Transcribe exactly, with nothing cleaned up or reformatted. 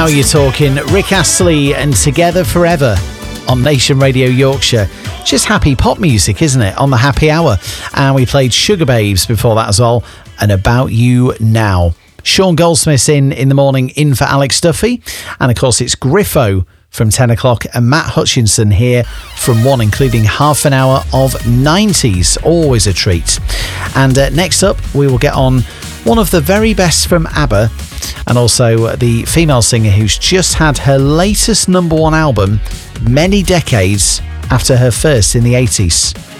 Now you're talking Rick Astley and Together Forever on Nation Radio Yorkshire. Just happy pop music, isn't it, on the happy hour? And we played Sugar Babes before that as well, and About You Now. Sean Goldsmith's in in the morning, in for Alex Duffy. And of course, it's Griffo from ten o'clock and Matt Hutchinson here from one, including half an hour of nineties. Always a treat. And uh, next up, we will get on one of the very best from ABBA, and also the female singer who's just had her latest number one album many decades after her first in the eighties.